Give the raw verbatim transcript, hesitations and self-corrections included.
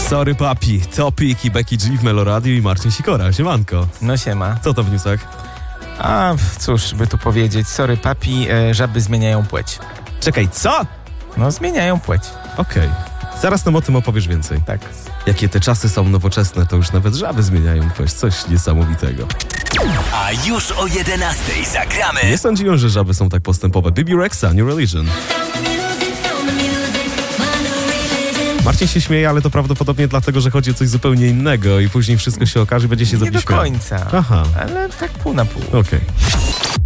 Sorry papi, Topik i Becky G w Meloradiu i Marcin Sikora. Siemanko. No siema. Co to w newsach? A cóż by tu powiedzieć, sorry papi, e, żaby zmieniają płeć. Czekaj, co? No zmieniają płeć. Okej. Okay. Zaraz nam o tym opowiesz więcej. Tak. Jakie te czasy są nowoczesne, to już nawet żaby zmieniają płeć. Coś niesamowitego. A już o jedenastej zagramy. Nie sądziłem, że żaby są tak postępowe. Bibi Rexa, New Religion. Marcin się śmieje, ale to prawdopodobnie dlatego, że chodzi o coś zupełnie innego i później wszystko się okaże i będzie się Nie zrobić do śmiał. końca. Aha. Ale tak pół na pół. Okej. Okay.